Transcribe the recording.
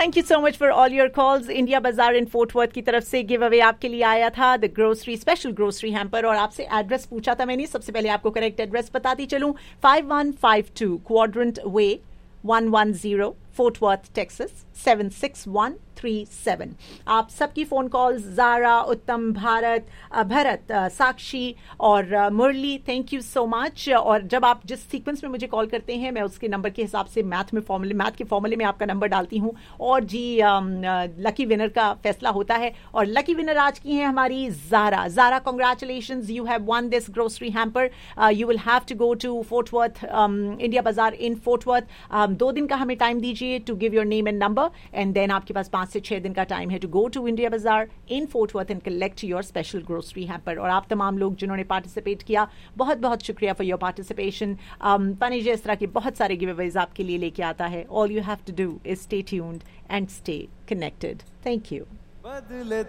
Thank you so much for all your calls. India बाजार इन fort worth की तरफ से गिव अवे आपके लिए आया था, the grocery special grocery hamper. और आपसे एड्रेस पूछा था मैंने. सबसे पहले आपको करेक्ट एड्रेस बताती चलूं. 5152 क्वाड्रेंट वे 110 फोर्ट वर्थ टेक्सास 76137. आप सबकी फोन कॉल्स जारा, उत्तम, भरत, साक्षी और मुरली, थैंक यू सो मच. और जब आप जिस सीक्वेंस में मुझे कॉल करते हैं मैं उसके नंबर के हिसाब से मैथ के फॉर्मूले में आपका नंबर डालती हूँ और जी लकी विनर का फैसला होता है. और लकी विनर आज की हैं हमारी Zara. Congratulations, you have one this grocery hamper. You will have to go to fort worth, India बाजार इन फोर्ट वर्थ. 2 दिन का हमें टाइम दीजिए to give your name and number, and then आपके पास 5 से 6 दिन का टाइम है टू गो टू इंडिया बाजार इन fort worth and collect your special grocery hamper. और आप तमाम लोग जिन्होंने पार्टिसिपेट किया, बहुत बहुत शुक्रिया फॉर योर पार्टिसिपेशन. पनीज इस तरह के बहुत सारे गिव अवेज आपके लिए लेके आता है. All you have to do is stay tuned and stay connected. Thank you.